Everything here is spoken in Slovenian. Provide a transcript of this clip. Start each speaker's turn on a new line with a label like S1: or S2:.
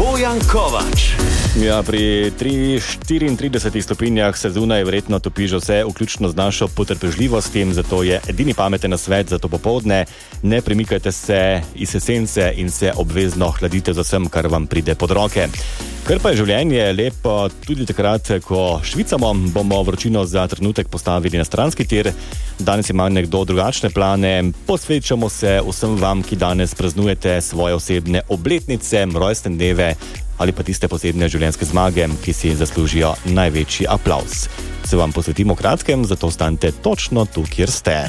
S1: Bojan Kovač.
S2: Ja, pri 34 stopinjah se zunaj verjetno topi že vse, vključno z našo potrpežljivostjo, zato je edini pameten nasvet za to popoldne: ne premikajte se iz sence in se obvezno hladite z vsem, kar vam pride pod roke. Ker pa je življenje lepo tudi takrat, ko švicamo, bomo vročino za trenutek postavili na stranski tir. Danes ima nekdo drugačne plane, posvečamo se vsem vam, ki danes praznujete svoje osebne obletnice, rojstne dneve ali pa tiste posebne življenjske zmage, ki si zaslužijo največji aplavz. Se vam posvetimo kratkem, zato ostanite točno tu, kjer ste.